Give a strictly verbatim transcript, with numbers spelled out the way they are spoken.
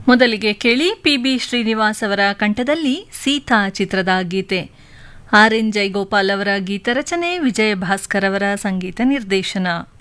ಮೊದಲಿಗೆ ಕೇಳಿ P B Srinivas ಅವರ ಕಂಠದಲ್ಲಿ ಸೀತಾ ಚಿತ್ರದ ಗೀತೆ. ಆರ್ ಎನ್ ಜಯಗೋಪಾಲ್ ಅವರ ಗೀತ ರಚನೆ, ವಿಜಯ ಭಾಸ್ಕರ್ ಅವರ ಸಂಗೀತ ನಿರ್ದೇಶನ.